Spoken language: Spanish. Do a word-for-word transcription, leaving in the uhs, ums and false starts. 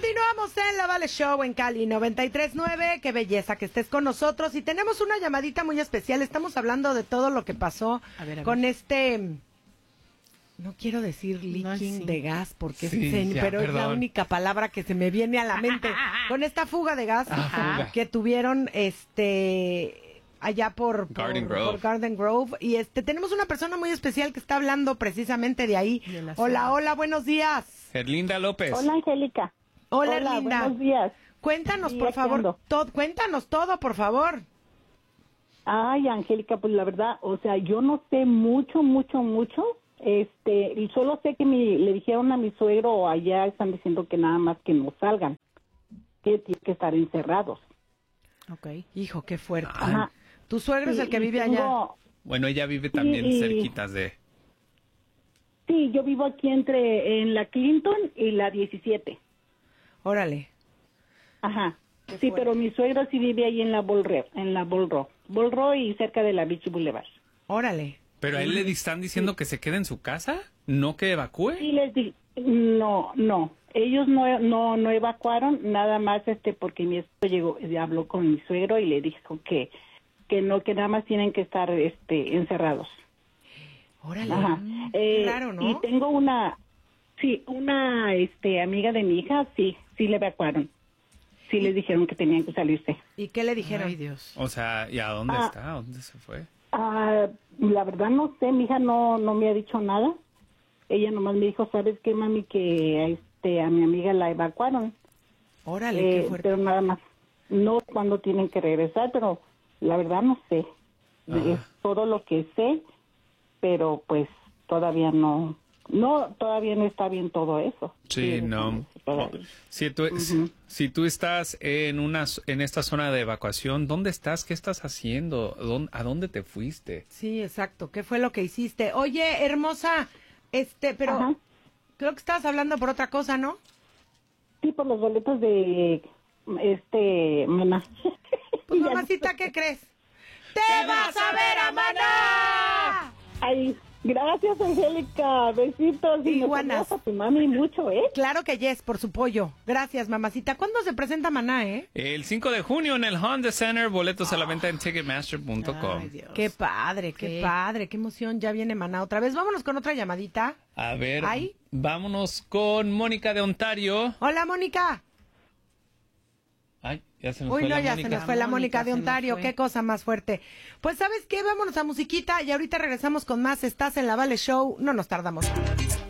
Continuamos en La Vale Show en Cali noventa y tres punto nueve. Qué belleza que estés con nosotros. Y tenemos una llamadita muy especial. Estamos hablando de todo lo que pasó a ver, a con ver. este... No quiero decir leaking No, sí. de gas porque Sí, es sen- ya, pero perdón. es la única palabra que se me viene a la mente. Con esta fuga de gas Ah, fuga. que tuvieron este allá por, por, Garden Grove. por Garden Grove. Y este tenemos una persona muy especial que está hablando precisamente de ahí. De la Hola, zona. hola, buenos días. Erlinda López. Hola, Angélica. Hola, Hola, Linda. buenos días. Cuéntanos, Sí, por aquí favor, ando. todo, cuéntanos todo, por favor. Ay, Angélica, pues la verdad, o sea, yo no sé mucho, mucho, mucho. Este, y solo sé que mi, le dijeron a mi suegro, allá están diciendo que nada más que no salgan, que tienen que estar encerrados. Ok. Hijo, qué fuerte. Ajá. Tu suegro es Sí, el que y vive tengo- allá. Bueno, ella vive también Sí, y- cerquitas de... Sí, yo vivo aquí entre, en la Clinton y la diecisiete. Órale. Ajá. Qué Sí, fuerte. pero mi suegro sí vive ahí en la Bolro, en la Bolro. Bolro y cerca de la Beach Boulevard. Órale. ¿Pero a él le están diciendo que se quede en su casa? ¿No que evacúe? Sí, les di, no, no, ellos no, no, no evacuaron, nada más este porque mi esposo llegó, y habló con mi suegro y le dijo que, que no, que nada más tienen que estar, este, encerrados. Órale. Ajá. Mm, Eh, claro, ¿no? Y tengo una, sí, una, este, amiga de mi hija, sí, sí le evacuaron, sí les dijeron que tenían que salirse. ¿Y qué le dijeron? Ay, Dios. O sea, ¿y a dónde Ah. está? ¿A dónde se fue? Ah, la verdad no sé, mi hija no, no me ha dicho nada. Ella nomás me dijo, ¿sabes qué, mami? Que a, este, a mi amiga la evacuaron. Órale, Eh, qué fuerte. pero nada más. No cuándo tienen que regresar, pero la verdad no sé. Ajá. Es todo lo que sé, pero pues todavía no, no, todavía no está bien todo eso. Sí, no. todavía. Si tú, si, si tú estás en una en esta zona de evacuación, ¿dónde estás? ¿Qué estás haciendo? ¿Dónde- ¿A dónde te fuiste? Sí, exacto. ¿Qué fue lo que hiciste? Oye, hermosa, este, pero Ajá. creo que estabas hablando por otra cosa, ¿no? Sí, por los boletos de, este, Maná. Pues, Ya no mamacita, sé. ¿qué crees? ¡Te vas a ver a Maná! Ay, gracias, Angélica. Besitos. Y me Iguanas. saludas a tu mami mucho, ¿eh? Claro que yes, por su pollo. Gracias, mamacita. ¿Cuándo se presenta Maná, eh? El cinco de junio en el Honda Center, boletos a la venta en ticketmaster punto com. Ay, Dios. Qué padre, qué Sí. padre, qué emoción. Ya viene Maná otra vez. Vámonos con otra llamadita. A ver, ¿Ay? vámonos con Mónica de Ontario. Hola, Mónica. Ay, ya se nos Uy, fue no, la ya Mónica. se nos fue la Mónica, Mónica de se nos Ontario. fue. Qué cosa más fuerte. Pues, ¿sabes qué? Vámonos a musiquita y ahorita regresamos con más. Estás en La Vale Show. No nos tardamos.